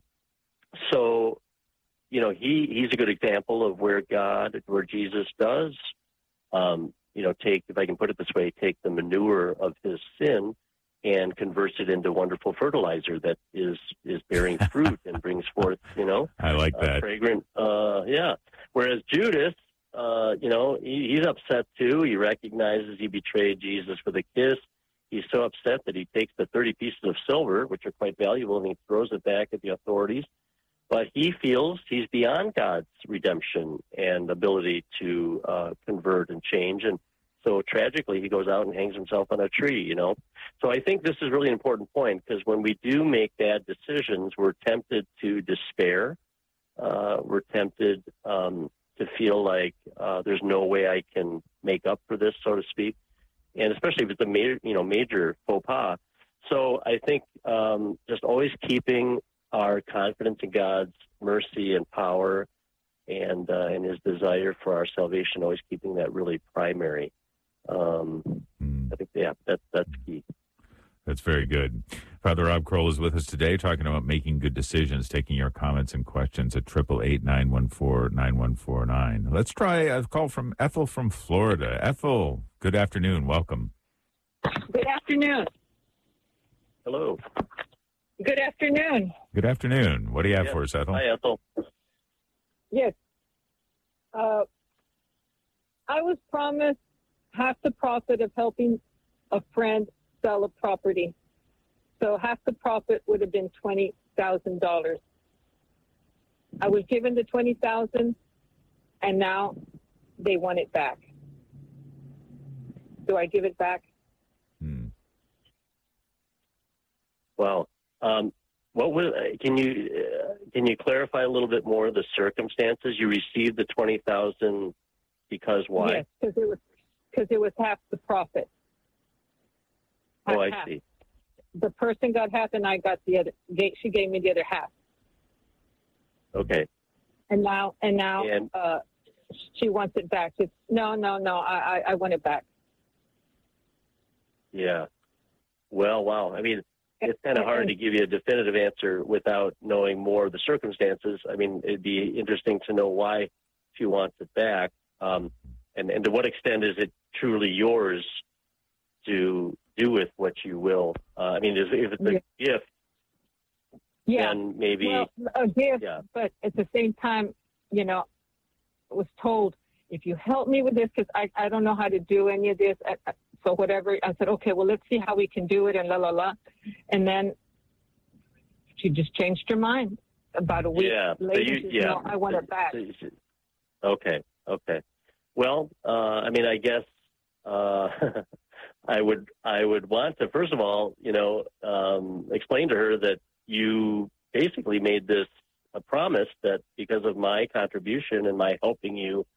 so, you know, he, he's a good example of where God, where Jesus does, um, you know, take, if I can put it this way, take the manure of his sin and converts it into wonderful fertilizer that is is bearing fruit and brings forth, you know, I like that uh, fragrant, uh, yeah. Whereas Judas, uh, you know, he, he's upset too. He recognizes he betrayed Jesus with a kiss. He's so upset that he takes the thirty pieces of silver, which are quite valuable, and he throws it back at the authorities. But he feels he's beyond God's redemption and ability to uh, convert and change. And so tragically, he goes out and hangs himself on a tree, you know. So I think this is really an important point, because when we do make bad decisions, we're tempted to despair. Uh, we're tempted um, to feel like uh, there's no way I can make up for this, so to speak, and especially if it's a major, you know, major faux pas. So I think um, just always keeping our confidence in God's mercy and power and uh, and His desire for our salvation, always keeping that really primary. Um, mm. I think, yeah, that, that's key. That's very good. Father Rob Kroll is with us today talking about making good decisions, taking your comments and questions at eight eight eight, nine one four, nine one four nine. Let's try a call from Ethel from Florida. Ethel, good afternoon. Welcome. Good afternoon. Hello. Good afternoon. Good afternoon. What do you have yes. for us, Ethel? Hi, Ethel. Yes. Uh, I was promised half the profit of helping a friend sell a property. So half the profit would have been twenty thousand dollars. I was given the twenty thousand dollars, and now they want it back. Do I give it back? Hmm. Well, um, what was? Can you uh, can you clarify a little bit more the circumstances? You received the twenty thousand dollars because why? Yes, because it was because it was half the profit. Oh, I half. see. The person got half, and I got the other. She gave me the other half. Okay. And now, and now, and, uh, she wants it back. It's, no, no, no. I, I, I want it back. Yeah. Well, wow. I mean, it's kind of hard to give you a definitive answer without knowing more of the circumstances. I mean, it'd be interesting to know why she wants it back, um, and and to what extent is it truly yours to do with what you will. Uh, I mean, if it's a yeah. gift, yeah. then maybe well, a gift. Yeah. But at the same time, you know, I was told if you help me with this, because I I don't know how to do any of this. I, I, so whatever, I said, okay, well, let's see how we can do it, and la la la, and then she just changed her mind about a week yeah. later. So you, she said, yeah. no, I want it back. Okay. Okay. Well, uh, I mean, I guess. Uh, I would I would want to, first of all, you know, um, explain to her that you basically made this a promise that because of my contribution and my helping you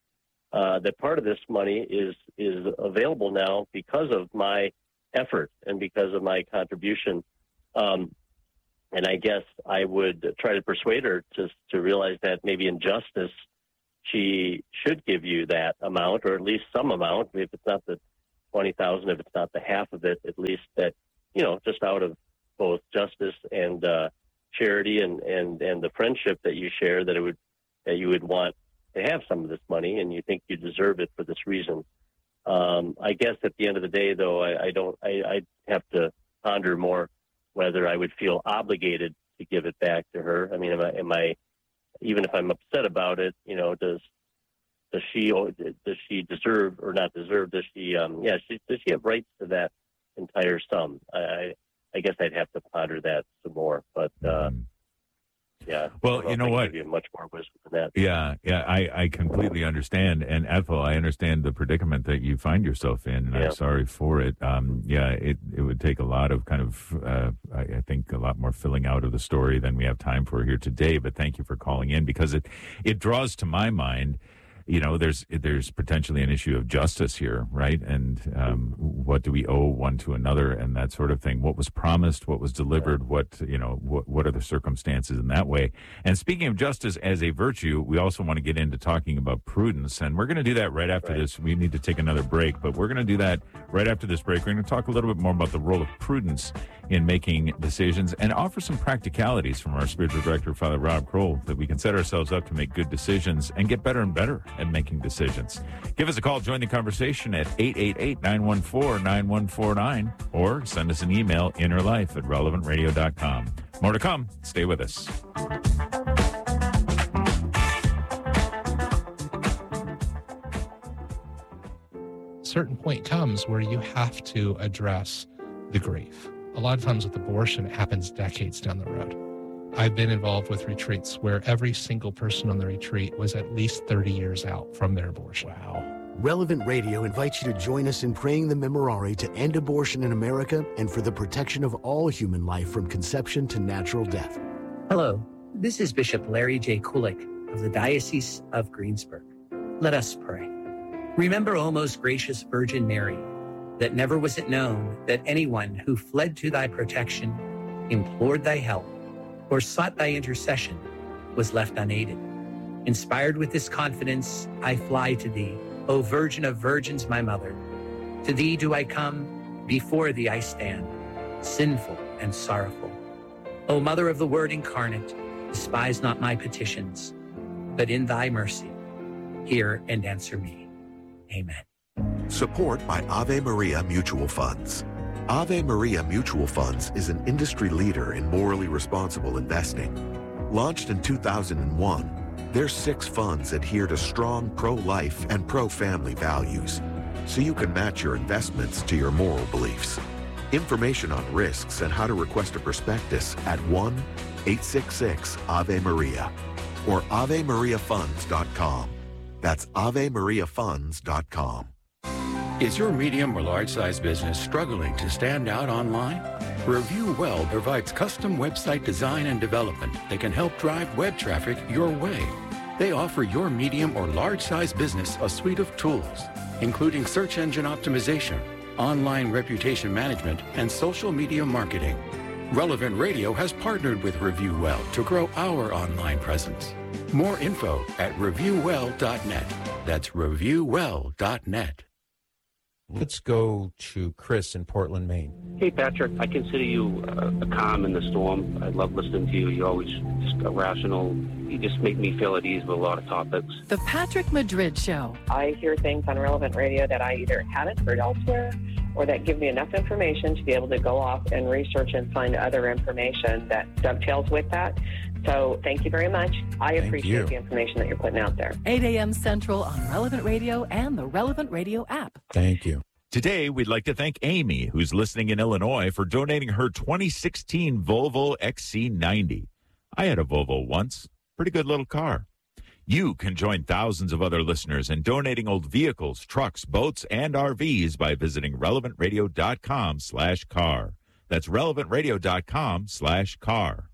uh, that part of this money is is available now because of my effort and because of my contribution. Um, and I guess I would try to persuade her to to realize that maybe in justice, she should give you that amount, or at least some amount. If it's not the twenty thousand, if it's not the half of it, at least that, you know, just out of both justice and uh, charity and, and, and the friendship that you share, that it would that you would want to have some of this money, and you think you deserve it for this reason. Um, I guess at the end of the day, though, I, I don't. I, I have to ponder more whether I would feel obligated to give it back to her. I mean, am I, am I even if I'm upset about it, you know, does does she does she deserve or not deserve? Does she? Um, yeah, she, does she have rights to that entire sum? I I guess I'd have to ponder that some more, but. Uh, Yeah. Well, you know what? Give you much more wisdom than that. Yeah, yeah, I, I completely understand. And Ethel, I understand the predicament that you find yourself in, and Yeah. I'm sorry for it. Um, yeah, it, it would take a lot of kind of, uh, I, I think, a lot more filling out of the story than we have time for here today. But thank you for calling in, because it, it draws to my mind, you know, there's there's potentially an issue of justice here, right? And um, what do we owe one to another, and that sort of thing. What was promised, what was delivered, what, you know, what, what are the circumstances in that way? And speaking of justice as a virtue, we also want to get into talking about prudence, and we're going to do that right after Right. this. We need to take another break, but we're going to do that right after this break. We're going to talk a little bit more about the role of prudence in making decisions and offer some practicalities from our spiritual director, Father Rob Kroll, that we can set ourselves up to make good decisions and get better and better at making decisions. Give us a call, join the conversation at eight eight eight, nine one four, nine one four nine, or send us an email, innerlife at relevant radio dot com. More to come. Stay with us. Certain point comes where you have to address the grief. A lot of times with abortion, it happens decades down the road. I've been involved with retreats where every single person on the retreat was at least thirty years out from their abortion. Wow. Relevant Radio invites you to join us in praying the Memorare to end abortion in America and for the protection of all human life from conception to natural death. Hello, this is Bishop Larry J. Kulik of the Diocese of Greensburg. Let us pray. Remember, O most gracious Virgin Mary, that never was it known that anyone who fled to thy protection, implored thy help, or sought thy intercession was left unaided. Inspired with this confidence, I fly to thee, O Virgin of Virgins, my mother. To thee do I come, before thee I stand, sinful and sorrowful. O Mother of the Word incarnate, despise not my petitions, but in thy mercy, hear and answer me. Amen. Support by Ave Maria Mutual Funds. Ave Maria Mutual Funds is an industry leader in morally responsible investing. Launched in two thousand one, their six funds adhere to strong pro-life and pro-family values, so you can match your investments to your moral beliefs. Information on risks and how to request a prospectus at one eight six six Ave Maria or ave maria funds dot com. That's ave maria funds dot com. Is your medium or large size business struggling to stand out online? Review Well provides custom website design and development that can help drive web traffic your way. They offer your medium or large size business a suite of tools, including search engine optimization, online reputation management, and social media marketing. Relevant Radio has partnered with Review Well to grow our online presence. More info at review well dot net. That's review well dot net. Let's go to Chris in Portland, Maine. Hey, Patrick, I consider you a, a calm in the storm. I love listening to you. You're always just rational. You just make me feel at ease with a lot of topics. The Patrick Madrid Show. I hear things on Relevant Radio that I either haven't heard elsewhere or that give me enough information to be able to go off and research and find other information that dovetails with that. So thank you very much. I Thank appreciate you. the information that you're putting out there. eight a.m. Central on Relevant Radio and the Relevant Radio app. Thank you. Today, we'd like to thank Amy, who's listening in Illinois, for donating her twenty sixteen Volvo X C ninety. I had a Volvo once. Pretty good little car. You can join thousands of other listeners in donating old vehicles, trucks, boats, and R Vs by visiting relevant radio dot com slash car. That's relevant radio dot com slash car.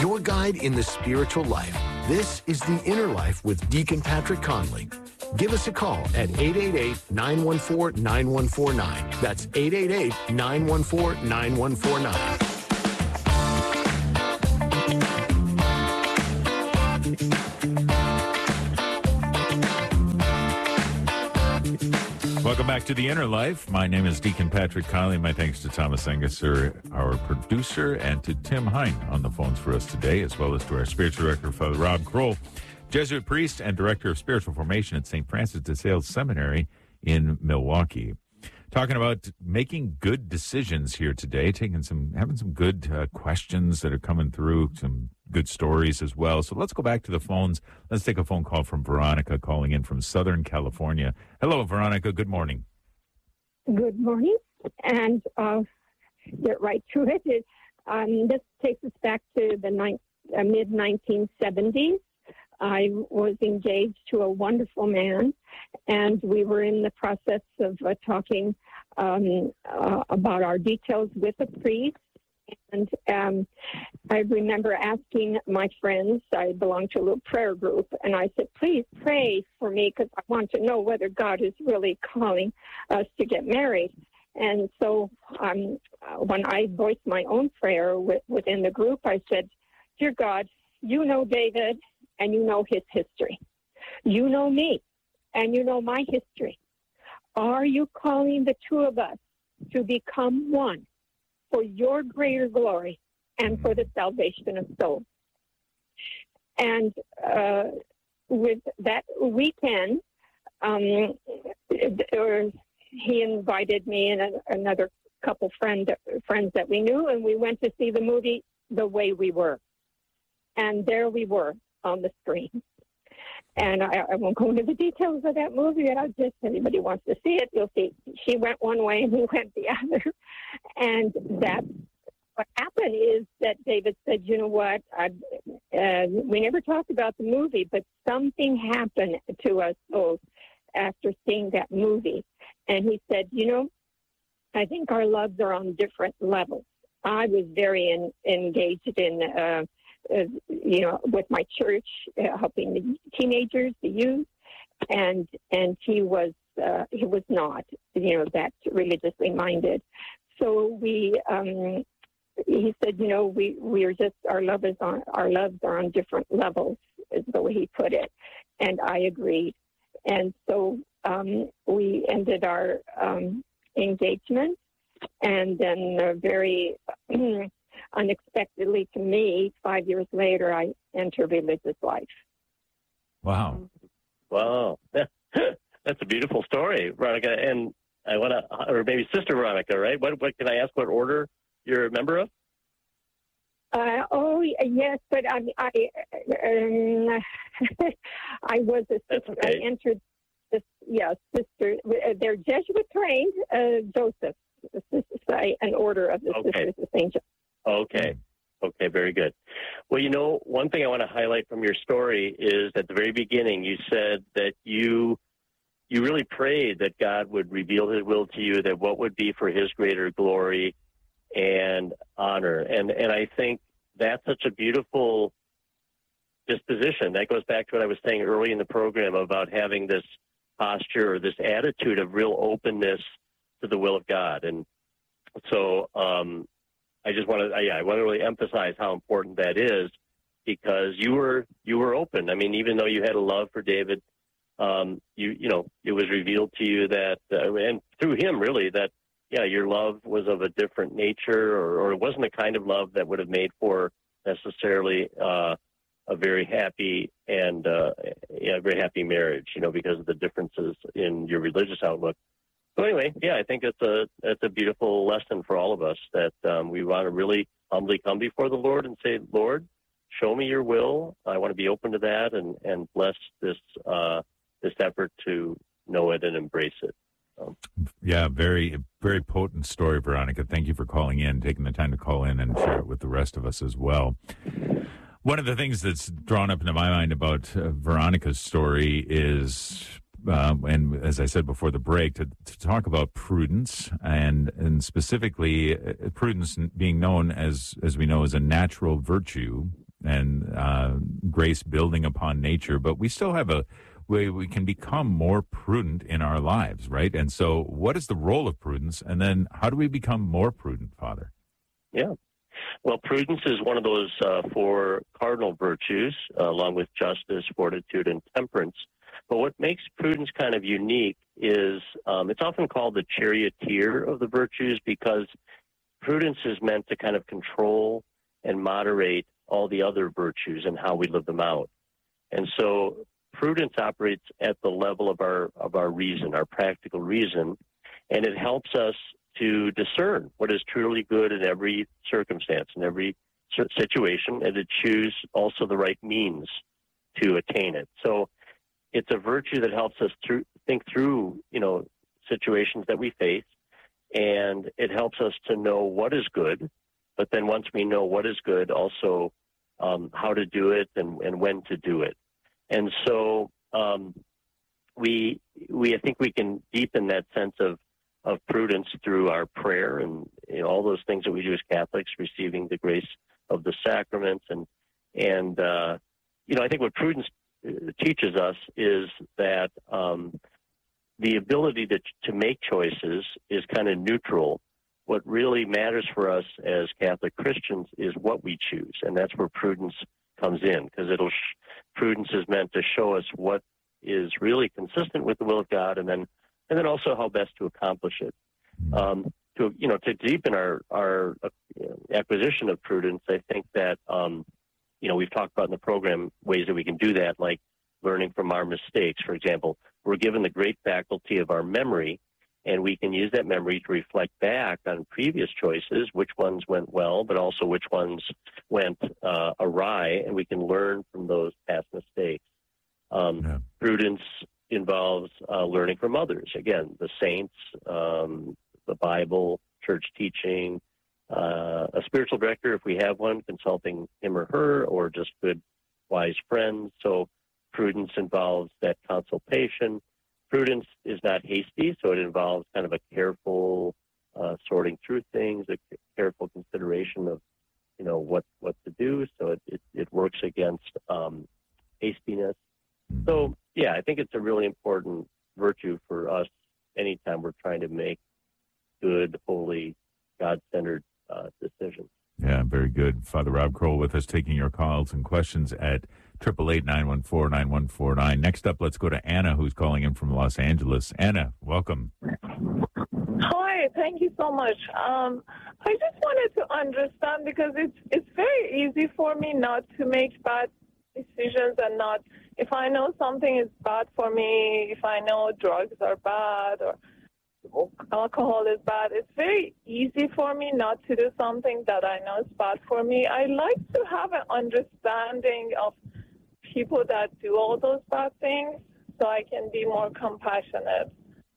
your guide in the spiritual life. This is The Inner Life with Deacon Patrick Conley. Give us a call at eight eight eight, nine one four, nine one four nine. That's eight eight eight, nine one four, nine one four nine. Welcome back to The Inner Life. My name is Deacon Patrick Conley. My thanks to Thomas Engesser, our producer, and to Tim Hine on the phones for us today, as well as to our spiritual director, Father Rob Kroll, Jesuit priest and director of spiritual formation at Saint Francis de Sales Seminary in Milwaukee. Talking about making good decisions here today, taking some, having some good uh, questions that are coming through, some good stories as well. So let's go back to the phones. Let's take a phone call from Veronica calling in from Southern California. Hello, Veronica. Good morning. Good morning. And uh, get right to it. it um, this takes us back to the ni- uh, mid nineteen seventies. I was engaged to a wonderful man, and we were in the process of uh, talking um, uh, about our details with a priest. And um, I remember asking my friends, I belong to a little prayer group, and I said, please pray for me because I want to know whether God is really calling us to get married. And so um, when I voiced my own prayer w- within the group, I said, dear God, you know David, and you know his history. You know me, and you know my history. Are you calling the two of us to become one for your greater glory and for the salvation of souls? And uh, with that weekend, um, or he invited me and a, another couple friend, friends that we knew, and we went to see the movie The Way We Were. And there we were on the screen. And I, I won't go into the details of that movie, and I just, anybody wants to see it, you'll see. She went one way and he went the other. And that, what happened is that David said, you know what, I, uh, we never talked about the movie, but something happened to us both after seeing that movie. And he said, you know, I think our loves are on different levels. I was very in, engaged in uh, Uh, you know, with my church, uh, helping the teenagers, the youth, and and he was uh, he was not, you know, that religiously minded. So we, um, he said, you know, we we are just our love is on our loves are on different levels, is the way he put it, and I agreed, and so um, we ended our um, engagement, and then uh, very. Unexpectedly to me, five years later, I entered religious life. Wow. Wow. That's a beautiful story, Veronica. And I want to, or maybe Sister Veronica, right? What, what can I ask what order you're a member of? Uh, oh, yes, but I, I, um, I was a sister. Okay. I entered, this, yeah, sister. They're Jesuit trained, uh, Joseph, an order of the okay. Sisters of Saint Joseph. Okay. Okay, very good. Well, you know, one thing I want to highlight from your story is at the very beginning, you said that you you really prayed that God would reveal his will to you, that what would be for his greater glory and honor. And and I think that's such a beautiful disposition. That goes back to what I was saying early in the program about having this posture or this attitude of real openness to the will of God. And so, um, I just want to, yeah, I want to really emphasize how important that is, because you were you were open. I mean, even though you had a love for David, um, you you know, it was revealed to you that, uh, and through him, really, that yeah, your love was of a different nature, or, or it wasn't the kind of love that would have made for necessarily uh, a very happy and uh, yeah, very happy marriage. You know, because of the differences in your religious outlook. So anyway, yeah, I think it's a it's a beautiful lesson for all of us that um, we want to really humbly come before the Lord and say, Lord, show me your will. I want to be open to that and, and bless this uh, this effort to know it and embrace it. Um, yeah, very, very potent story, Veronica. Thank you for calling in, taking the time to call in and share it with the rest of us as well. One of the things that's drawn up into my mind about uh, Veronica's story is... Um, and as I said before the break, to, to talk about prudence and and specifically uh, prudence being known as as we know as a natural virtue and uh, grace building upon nature, but we still have a way we can become more prudent in our lives, right? And so what is the role of prudence? And then how do we become more prudent, Father? Yeah. Well, prudence is one of those uh, four cardinal virtues, uh, along with justice, fortitude, and temperance. But what makes prudence kind of unique is um, it's often called the charioteer of the virtues, because prudence is meant to kind of control and moderate all the other virtues and how we live them out. And so prudence operates at the level of our of our reason, our practical reason, and it helps us to discern what is truly good in every circumstance, in every situation, and to choose also the right means to attain it. So it's a virtue that helps us through, think through, you know, situations that we face, and it helps us to know what is good. But then once we know what is good, also um, how to do it and, and when to do it. And so um, we we I think we can deepen that sense of of prudence through our prayer and, you know, all those things that we do as Catholics, receiving the grace of the sacraments. And, and uh, you know, I think what prudence teaches us is that um, the ability to, to make choices is kind of neutral. What really matters for us as Catholic Christians is what we choose, and that's where prudence comes in, because it'll sh- prudence is meant to show us what is really consistent with the will of God, and then and then also how best to accomplish it. Um, to you know, to deepen our our uh, acquisition of prudence, I think that um, you know we've talked about in the program ways that we can do that, like learning from our mistakes. For example, we're given the great faculty of our memory, and we can use that memory to reflect back on previous choices, which ones went well, but also which ones went uh, awry, and we can learn from those past mistakes. Um, yeah. Prudence involves uh, learning from others. Again, the saints, um, the Bible, church teaching, uh, a spiritual director, if we have one, consulting him or her, or just good, wise friends. So prudence involves that consultation. Prudence is not hasty, so it involves kind of a careful uh, sorting through things, a careful consideration of, you know, what, what to do. So it, it, it works against um, hastiness. So, yeah, I think it's a really important virtue for us anytime we're trying to make good, holy, God-centered uh, decisions. Yeah, very good. Father Rob Kroll with us, taking your calls and questions at eight eight eight, nine one four, nine one four nine. Next up, let's go to Anna, who's calling in from Los Angeles. Anna, welcome. Hi, thank you so much. Um, I just wanted to understand, because it's it's very easy for me not to make bad decisions and not, if I know something is bad for me, if I know drugs are bad or alcohol is bad, it's very easy for me not to do something that I know is bad for me. I like to have an understanding of people that do all those bad things so I can be more compassionate.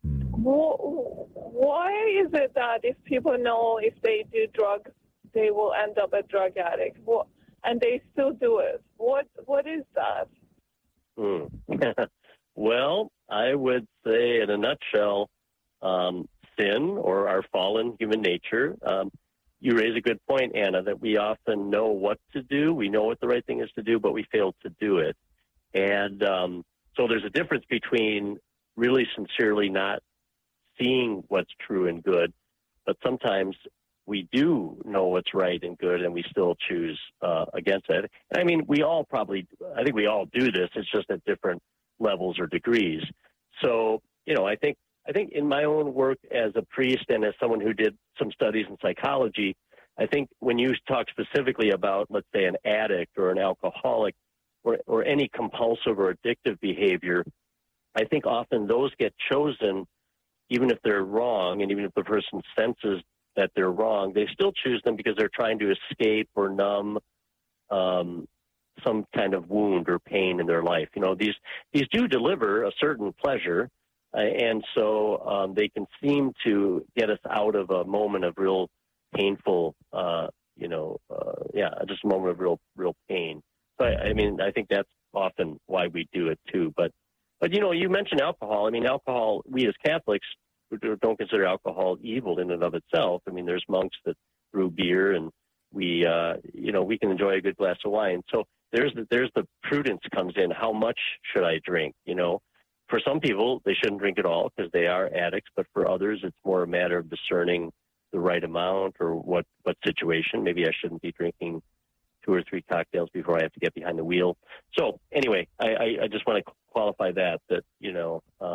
Why is it that if people know if they do drugs, they will end up a drug addict, and they still do it? What What is that? Hmm. Well, I would say in a nutshell, um, sin, or our fallen human nature. Um, you raise a good point, Anna, that we often know what to do. We know what the right thing is to do, but we fail to do it. And um, so there's a difference between really sincerely not seeing what's true and good, but sometimes we do know what's right and good, and we still choose uh, against it. I mean, we all probably, I think we all do this. It's just at different levels or degrees. So, you know, I think I think in my own work as a priest and as someone who did some studies in psychology, I think when you talk specifically about, let's say, an addict or an alcoholic or, or any compulsive or addictive behavior, I think often those get chosen even if they're wrong, and even if the person senses that they're wrong, they still choose them because they're trying to escape or numb um, some kind of wound or pain in their life. You know, these these do deliver a certain pleasure, uh, and so um, they can seem to get us out of a moment of real painful, uh, you know, uh, yeah, just a moment of real real pain. So I, I mean, I think that's often why we do it too. But but you know, you mentioned alcohol. I mean, alcohol. We as Catholics don't consider alcohol evil in and of itself. I mean, there's monks that brew beer and we, uh, you know, we can enjoy a good glass of wine. So there's the, there's the prudence comes in. How much should I drink? You know, for some people, they shouldn't drink at all because they are addicts. But for others, it's more a matter of discerning the right amount or what, what situation. Maybe I shouldn't be drinking two or three cocktails before I have to get behind the wheel. So anyway, I, I, I just want to qualify that, that, you know, um,